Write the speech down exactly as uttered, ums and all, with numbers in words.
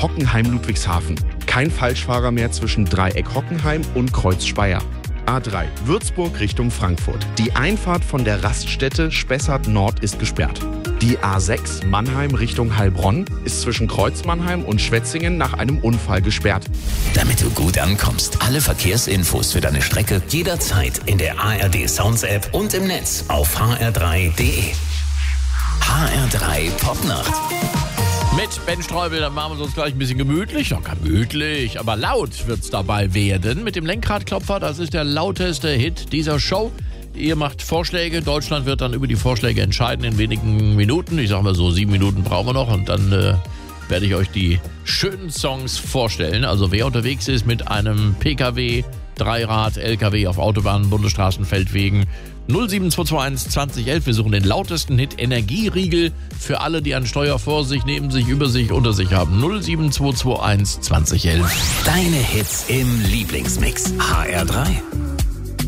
Hockenheim-Ludwigshafen. Kein Falschfahrer mehr zwischen Dreieck Hockenheim und Kreuz Speyer. A drei, Würzburg Richtung Frankfurt. Die Einfahrt von der Raststätte Spessart Nord ist gesperrt. Die A sechs Mannheim Richtung Heilbronn ist zwischen Kreuz Mannheim und Schwetzingen nach einem Unfall gesperrt. Damit du gut ankommst, alle Verkehrsinfos für deine Strecke jederzeit in der A R D Sounds App und im Netz auf h r drei punkt d e. H R drei Popnacht. Mit Ben Streubel, dann machen wir es uns gleich ein bisschen gemütlich. Ja, gemütlich, aber laut wird's dabei werden. Mit dem Lenkradklopfer, das ist der lauteste Hit dieser Show. Ihr macht Vorschläge, Deutschland wird dann über die Vorschläge entscheiden in wenigen Minuten. Ich sag mal so, sieben Minuten brauchen wir noch und dann äh, werde ich euch die schönen Songs vorstellen. Also wer unterwegs ist mit einem P K W, Dreirad, L K W auf Autobahnen, Bundesstraßen, Feldwegen, null sieben zwei zwei eins zwanzig elf. Wir suchen den lautesten Hit Energieriegel für alle, die ein Steuer vor sich, neben sich, über sich, unter sich haben. null sieben zwei zwei eins zwanzig elf. Deine Hits im Lieblingsmix. H R drei.